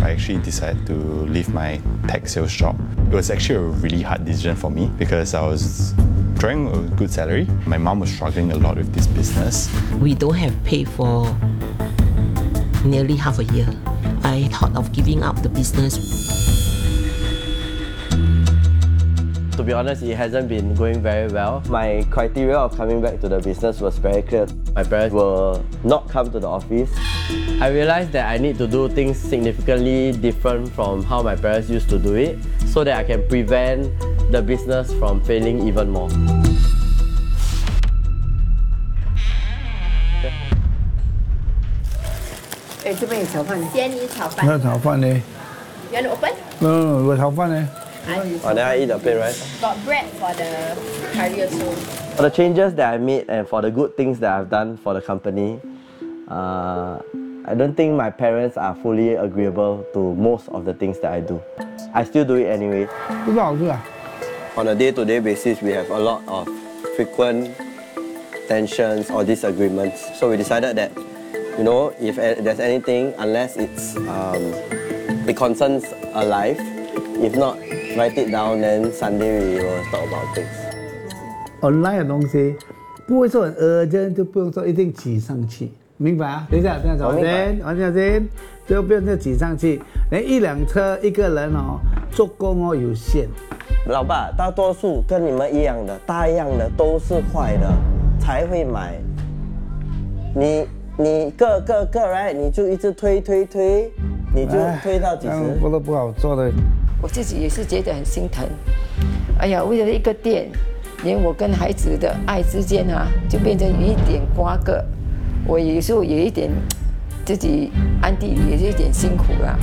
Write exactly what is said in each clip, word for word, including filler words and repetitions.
I actually decided to leave my tech sales job. It was actually a really hard decision for me because I was drawing a good salary. My mom was struggling a lot with this business. We don't have pay for nearly half a year. I thought of giving up the business. To be honest, it hasn't been going very well. My criteria of coming back to the business was very clear. My parents will not come to the office. I realized that I need to do things significantly different from how my parents used to do it so that I can prevent the business from failing even more. Eh, 这边有炒饭。 煎鱼炒饭。 那炒饭呢 You want to open? ？No, no, 我炒饭呢 Oh, then I eat the plain rice. Got bread for the curry also. For the changes that I made and for the good things that I've done for the company, uh, I don't think my parents are fully agreeable to most of the things that I do. I still do it anyway. 不是好吃啊？ On a day-to-day basis, we have a lot of frequent tensions or disagreements. So we decided that, you know, if there's anything, unless it's um, it concerns a life, if not, write it down. Then Sunday we will talk about things. Online 的东西不会说很 urgent， 就不用说一定挤上去，明白啊？等一下，这样子，我先，我先先，就不用再挤上去。连一辆车一个人哦，做工哦有限。 老爸，大多数跟你们一样的，大样的都是坏的才会买。你你个个个 right， 你就一直推推推，你就推到几时？ 不都不好做的。 我自己也是觉得很心疼。哎呀，为了一个店，连我跟孩子的爱之间啊，就变成有一点瓜葛。我有时候有一点自己暗地里也是一点辛苦啦。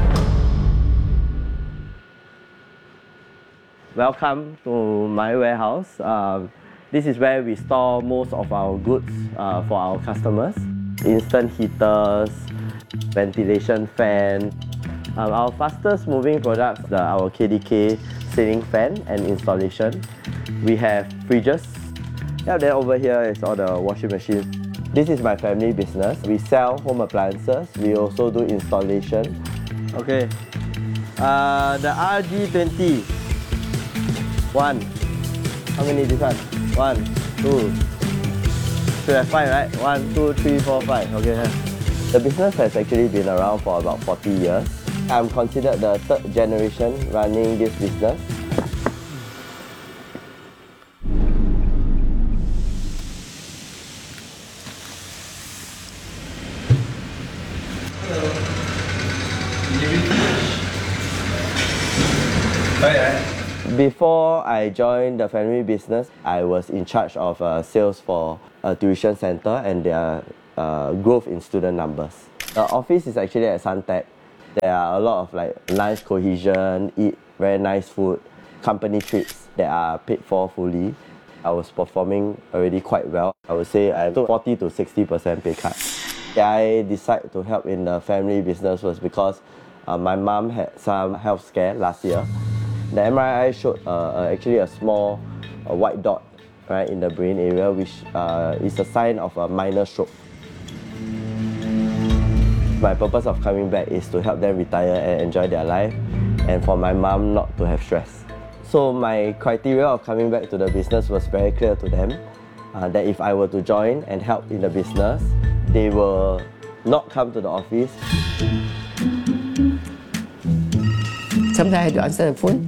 Welcome to my warehouse. Um, this is where we store most of our goods uh, for our customers. Instant heaters, ventilation fan. Um, our fastest moving products are our K D K ceiling fan and installation. We have fridges. Yeah, then over here is all the washing machines. This is my family business. We sell home appliances. We also do installation. Okay. Uh, the R G twenty. One. How many this one? One, two. Should have five, right? One, two, three, four, five. Okay. The business has actually been around for about forty years. I'm considered the third generation running this business. Before I joined the family business, I was in charge of uh, sales for a tuition center and their uh, growth in student numbers. The office is actually at Suntec. There are a lot of like nice cohesion, eat very nice food, company trips that are paid for fully. I was performing already quite well. I would say I took forty to sixty percent pay cut. I decided to help in the family business was because uh, my mom had some health scare last year. The M R I showed uh, uh, actually a small uh, white dot right in the brain area, which uh, is a sign of a minor stroke. My purpose of coming back is to help them retire and enjoy their life, and for my mom not to have stress. So my criteria of coming back to the business was very clear to them, uh, that if I were to join and help in the business, they will not come to the office. Sometimes I have to answer the phone.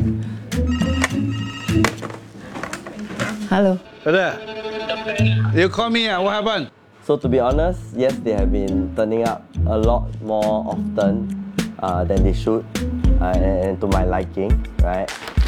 Hello. Brother, you call me, uh, what happened? So to be honest, yes, they have been turning up a lot more often uh, than they should, uh, and, and to my liking, right?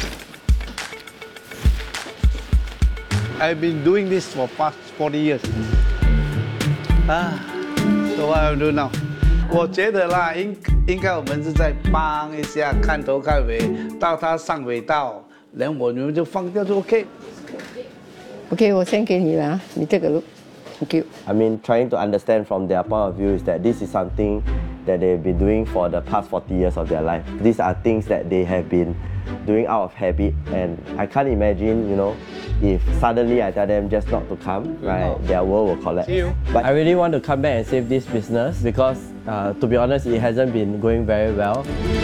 I've been doing this for past forty years. Ah, so what I'll do now? 我觉得啦，应应该我们是在帮一下，看头看尾，到他上尾道，然后我们就放掉就 OK。 OK， 我先给你了，你take a look. Thank you. I mean, trying to understand from their point of view is that this is something that they've been doing for the past forty years of their life. These are things that they have been doing out of habit, and I can't imagine, you know, if suddenly I tell them just not to come, right, their world will collapse. But I really want to come back and save this business because Uh, to be honest, it hasn't been going very well.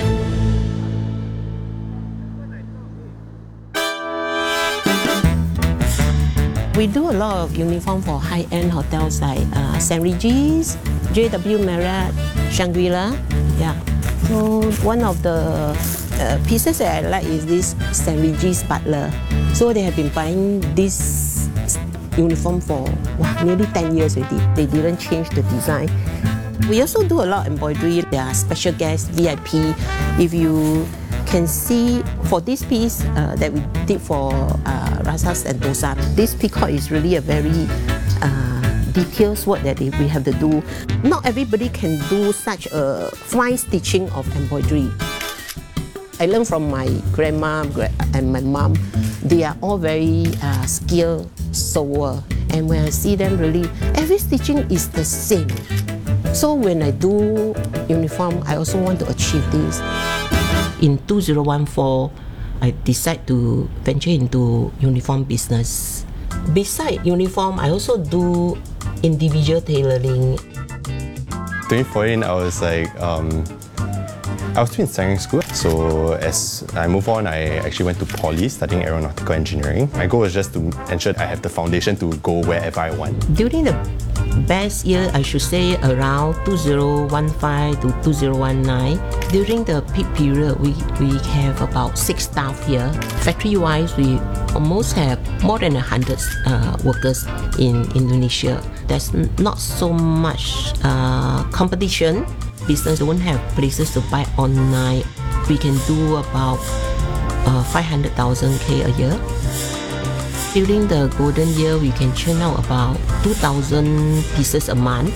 We do a lot of uniform for high-end hotels like uh, Saint Regis, J W Marriott, Shangri-La. Yeah. So one of the uh, pieces that I like is this Saint Regis Butler. So they have been buying this uniform for wow, nearly ten years already. They didn't change the design. We also do a lot of embroidery. There are special guests, V I P. If you can see for this piece uh, that we did for uh, Rasa Sentosa, this peacock is really a very uh, detailed work that we have to do. Not everybody can do such a fine stitching of embroidery. I learned from my grandma and my mom. They are all very uh, skilled sewer, and when I see them, really every stitching is the same. So when I do uniform, I also want to achieve this. In two thousand fourteen, I decided to venture into uniform business. Besides uniform, I also do individual tailoring. twenty fourteen, I was like, um, I was still in secondary school. So as I move on, I actually went to poly studying aeronautical engineering. My goal was just to ensure I have the foundation to go wherever I want. During the best year, I should say around two thousand fifteen to two thousand nineteen. During the peak period, we, we have about six staff here. Factory-wise, we almost have more than one hundred uh, workers in Indonesia. There's not so much uh, competition. Business don't have places to buy online. We can do about uh, five hundred thousand K a year. During the golden year, we can churn out about two thousand pieces a month.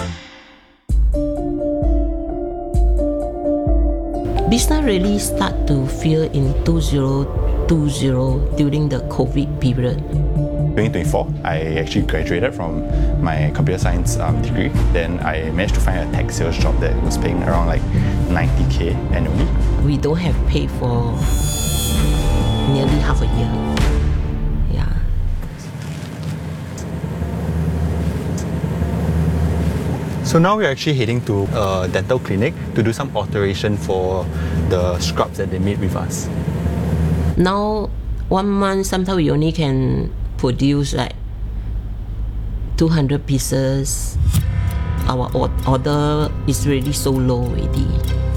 Business really start to feel in two thousand twenty during the COVID period. twenty twenty-four, I actually graduated from my computer science um, degree. Then I managed to find a tech sales job that was paying around like ninety K annually. We don't have pay for nearly half a year. Yeah. So now we're actually heading to a dental clinic to do some alteration for the scrubs that they made with us. Now, one month, sometimes we only can produce like two hundred pieces. Our order is really so low already.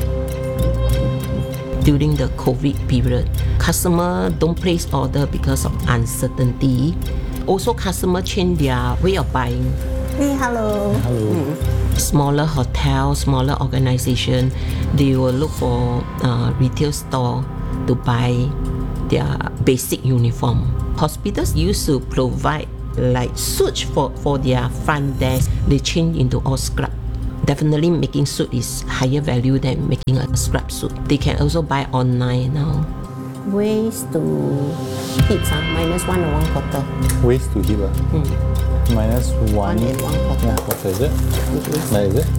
During the COVID period, customer don't place order because of uncertainty. Also, customer change their way of buying. Hey, hello. Hello. Mm. Smaller hotel, smaller organization, they will look for uh, retail store to buy their basic uniform. Hospitals used to provide like suits for, for their front desk. They change into all scrub. Definitely making suit is higher value than making a scrub suit. They can also buy online now. Waist to hips, uh, minus one and one quarter. Waist to hip, uh. Mm. Minus one. One and one quarter. Yeah, what is it? It is. That is it?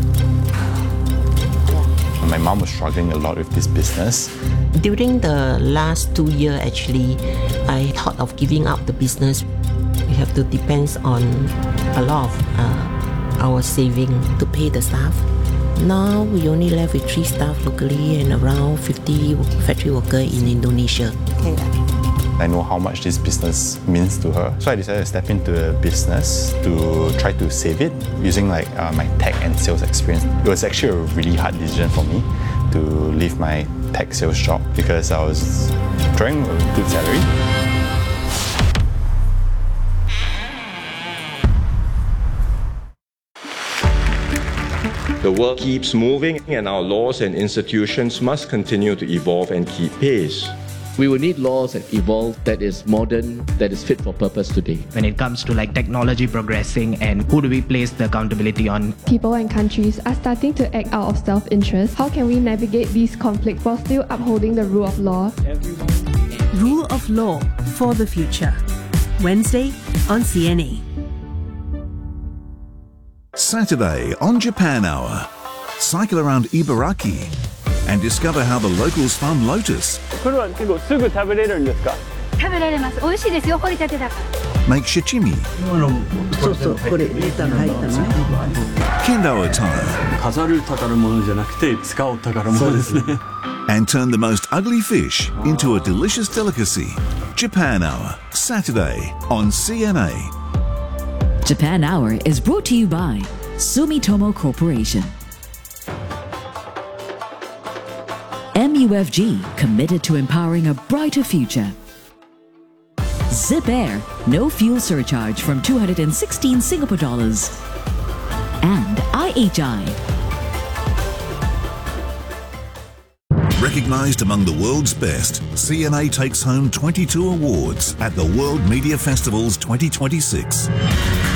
My mom was struggling a lot with this business. During the last two years, actually, I thought of giving up the business. We have to depend on a lot of uh, our saving to pay the staff. Now we only left with three staff locally and around fifty factory workers in Indonesia. Okay. I know how much this business means to her. So I decided to step into the business to try to save it using like uh, my tech and sales experience. It was actually a really hard decision for me to leave my tech sales job because I was drawing a good salary. The world keeps moving and our laws and institutions must continue to evolve and keep pace. We will need laws that evolve, that is modern, that is fit for purpose today. When it comes to like technology progressing and who do we place the accountability on? People and countries are starting to act out of self-interest. How can we navigate these conflicts while still upholding the rule of law? Rule of Law for the Future. Wednesday on C N E. Saturday on Japan Hour. Cycle around Ibaraki and discover how the locals farm lotus. Make sashimi. Kendo attire. 飾る宝物じゃなくて使う宝物ですね。 And turn the most ugly fish into a delicious delicacy. Japan Hour, Saturday on C N A. Japan Hour is brought to you by Sumitomo Corporation. M U F G, committed to empowering a brighter future. Zip Air, no fuel surcharge from two hundred sixteen Singapore dollars. And I H I. Recognized among the world's best, C N A takes home twenty-two awards at the World Media Festivals twenty twenty-six.